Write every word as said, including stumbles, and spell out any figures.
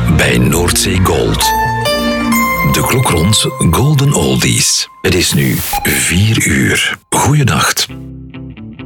bij Noordzee Gold. De klok rond Golden Oldies. Het is nu vier uur. Goeienacht.